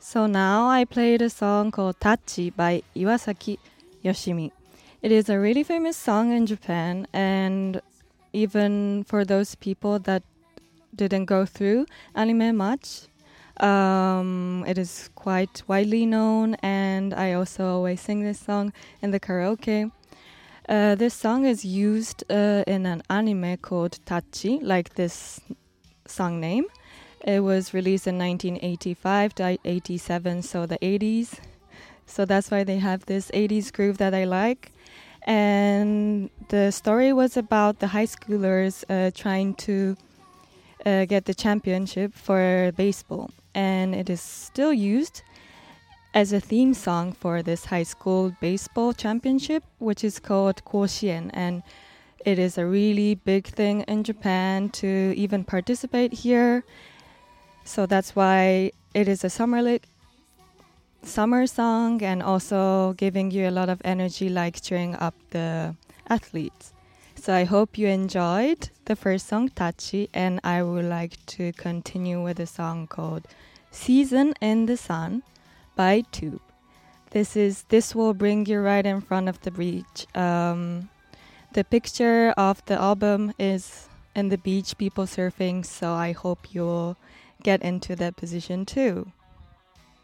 So now I played a song called Tachi by Iwasaki Yoshimi. It is a really famous song in Japan, and even for those people that didn't go through anime much, it is quite widely known, and I also always sing this song in the karaoke. This song is used in an anime called Tachi, like this song name. It was released in 1985 to 87, so the 80s. So that's why they have this 80s groove that I like. And the story was about the high schoolers trying to get the championship for baseball. And it is still used as a theme song for this high school baseball championship, which is called Koshien. And it is a really big thing in Japan to even participate here. So that's why it is a summer song, and also giving you a lot of energy, like cheering up the athletes. So I hope you enjoyed the first song, Tachi, and I would like to continue with a song called Season in the Sun by Tube. This will bring you right in front of the beach. The picture of the album is in the beach, people surfing, so I hope you'll get into that position too.